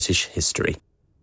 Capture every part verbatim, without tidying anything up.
British history.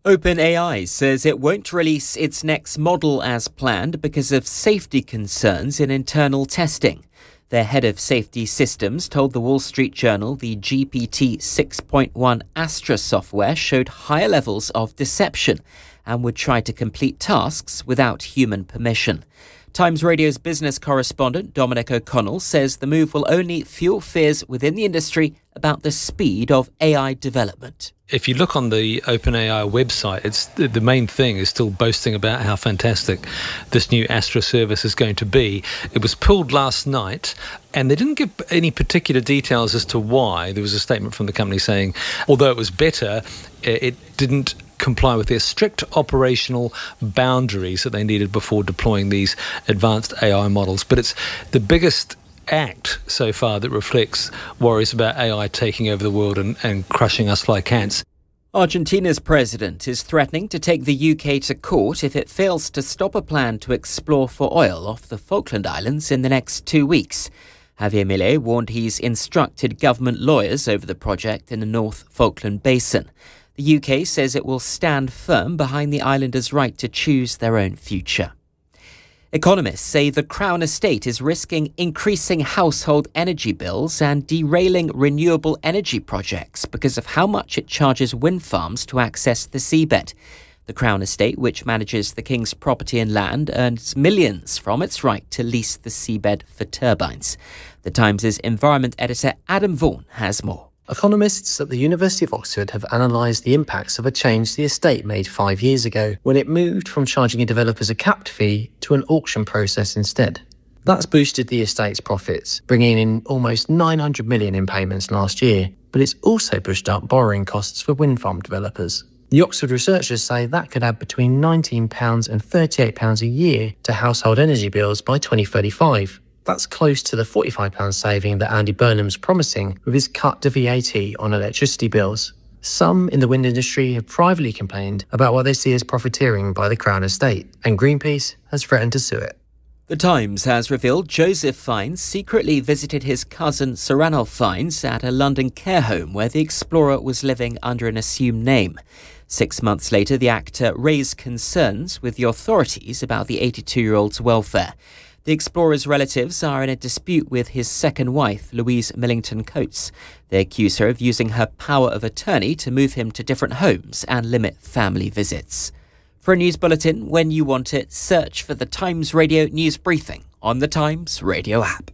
OpenAI says it won't release its next model as planned because of safety concerns in internal testing. Their head of safety systems told the Wall Street Journal the G P T six point one Astra software showed higher levels of deception and would try to complete tasks without human permission. Times Radio's business correspondent Dominic O'Connell says the move will only fuel fears within the industry about the speed of A I development. If you look on the OpenAI website, it's the main thing is still boasting about how fantastic this new Astra service is going to be. It was pulled last night, and they didn't give any particular details as to why. There was a statement from the company saying, although it was better, it didn't comply with their strict operational boundaries that they needed before deploying these advanced A I models. But it's the biggest act so far that reflects worries about A I taking over the world and, and crushing us like ants. Argentina's president is threatening to take the U K to court if it fails to stop a plan to explore for oil off the Falkland Islands in the next two weeks. Javier Milei warned he's instructed government lawyers over the project in the North Falkland Basin. The U K says it will stand firm behind the islanders' right to choose their own future. Economists say the Crown Estate is risking increasing household energy bills and derailing renewable energy projects because of how much it charges wind farms to access the seabed. The Crown Estate, which manages the King's property and land, earns millions from its right to lease the seabed for turbines. The Times' environment editor Adam Vaughan has more. Economists at the University of Oxford have analysed the impacts of a change the estate made five years ago when it moved from charging developers a capped fee to an auction process instead. That's boosted the estate's profits, bringing in almost nine hundred million pounds in payments last year, but it's also pushed up borrowing costs for wind farm developers. The Oxford researchers say that could add between nineteen pounds and thirty-eight pounds a year to household energy bills by twenty thirty-five. That's close to the forty-five pounds saving that Andy Burnham's promising with his cut to V A T on electricity bills. Some in the wind industry have privately complained about what they see as profiteering by the Crown Estate, and Greenpeace has threatened to sue it. The Times has revealed Joseph Fiennes secretly visited his cousin Sir Ranulph Fiennes at a London care home where the explorer was living under an assumed name. Six months later, the actor raised concerns with the authorities about the eighty-two-year-old's welfare. The explorer's relatives are in a dispute with his second wife, Louise Millington Coates. They accuse her of using her power of attorney to move him to different homes and limit family visits. For a news bulletin, when you want it, search for the Times Radio News Briefing on the Times Radio app.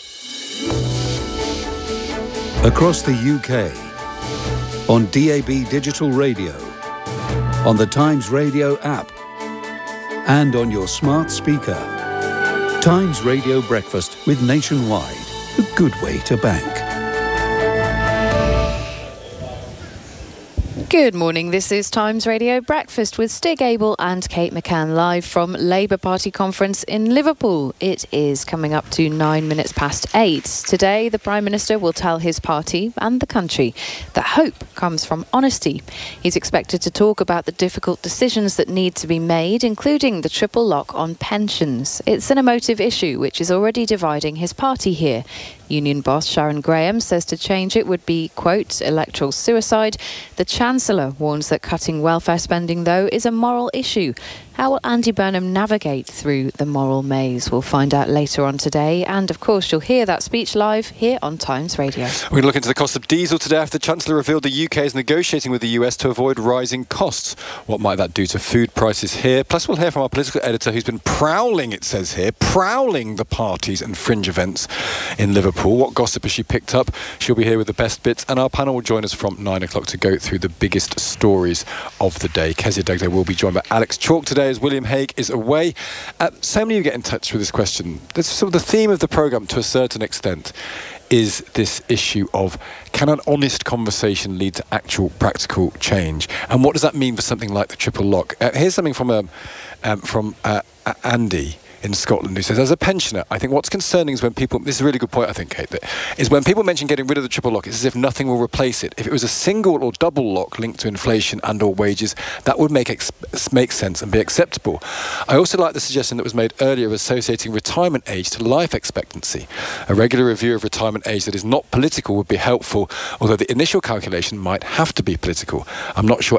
Across the U K, on D A B Digital Radio, on the Times Radio app, and on your smart speaker. Times Radio Breakfast with Nationwide, a good way to bank. Good morning, this is Times Radio Breakfast with Stig Abel and Kate McCann live from Labour Party conference in Liverpool. It is coming up to nine minutes past eight. Today, the Prime Minister will tell his party and the country that hope comes from honesty. He's expected to talk about the difficult decisions that need to be made, including the triple lock on pensions. It's an emotive issue which is already dividing his party here. Union boss Sharon Graham says to change it would be, quote, electoral suicide. The Chancellor warns that cutting welfare spending, though, is a moral issue. How will Andy Burnham navigate through the moral maze? We'll find out later on today. And, of course, you'll hear that speech live here on Times Radio. We're going to look into the cost of diesel today after the Chancellor revealed the U K is negotiating with the U S to avoid rising costs. What might that do to food prices here? Plus, we'll hear from our political editor who's been prowling, it says here, prowling the parties and fringe events in Liverpool. What gossip has she picked up? She'll be here with the best bits, and our panel will join us from nine o'clock to go through the biggest stories of the day. Kezia Dugdale will be joined by Alex Chalk today as William Hague is away. Uh, so many of you get in touch with this question. That's sort of the theme of the programme to a certain extent, is this issue of can an honest conversation lead to actual practical change? And what does that mean for something like the triple lock? Uh, here's something from, um, um, from uh, Andy, in Scotland who says, as a pensioner, I think what's concerning is when people, this is a really good point, I think, Kate, that is when people mention getting rid of the triple lock, it's as if nothing will replace it. If it was a single or double lock linked to inflation and or wages, that would make ex- make sense and be acceptable. I also like the suggestion that was made earlier of associating retirement age to life expectancy. A regular review of retirement age that is not political would be helpful, although the initial calculation might have to be political. I'm not sure